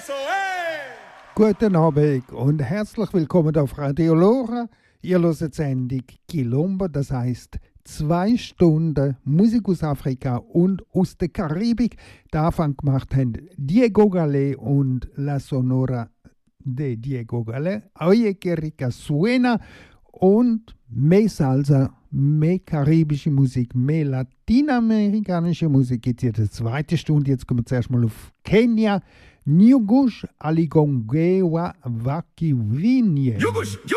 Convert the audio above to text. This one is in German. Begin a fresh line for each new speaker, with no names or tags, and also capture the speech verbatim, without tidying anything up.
Guten Abend und herzlich willkommen auf Radio Lora. Ihr hört die Sendung Quilombo, das heisst zwei Stunden Musik aus Afrika und aus der Karibik. Den Anfang gemacht haben Diego Galé und La Sonora de Diego Galé. Oye que rica suena und mehr Salsa, mehr karibische Musik, mehr lateinamerikanische Musik gibt es jetzt in der zweiten Stunde. Jetzt kommen wir zuerst mal auf Kenia. Nyugush Aligongewa Wakivinye.